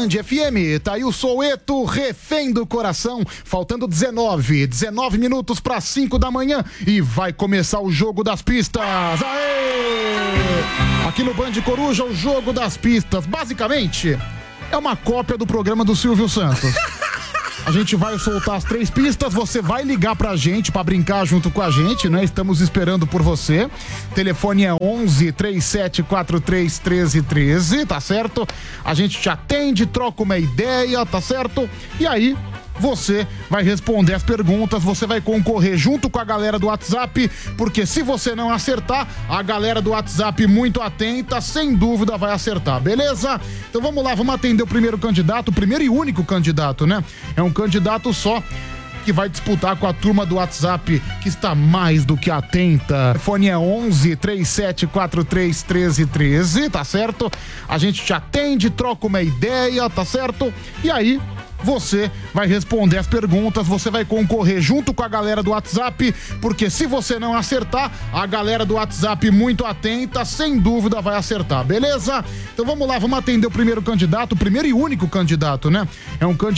Band FM, tá aí o Soweto, Refém do Coração, faltando 19 minutos para 5 da manhã e vai começar o Jogo das Pistas. Aê! Aqui no Band Coruja, o Jogo das Pistas, basicamente, é uma cópia do programa do Silvio Santos. A gente vai soltar as 3 pistas, você vai ligar pra gente pra brincar junto com a gente, né? Estamos esperando por você. Telefone é 11 3743 1313, tá certo? A gente te atende, troca uma ideia, tá certo? E aí, você vai responder as perguntas, você vai concorrer junto com a galera do WhatsApp, porque se você não acertar, a galera do WhatsApp muito atenta, sem dúvida vai acertar, beleza? Então vamos lá, vamos atender o primeiro candidato, o primeiro e único candidato, né? É um candidato só que vai disputar com a turma do WhatsApp que está mais do que atenta. O telefone é 11 3743 1313, tá certo? A gente te atende, troca uma ideia, tá certo? E aí, você vai responder as perguntas, você vai concorrer junto com a galera do WhatsApp, porque se você não acertar, a galera do WhatsApp muito atenta, sem dúvida vai acertar, beleza? Então vamos lá, vamos atender o primeiro candidato, o primeiro e único candidato, né? É um candidato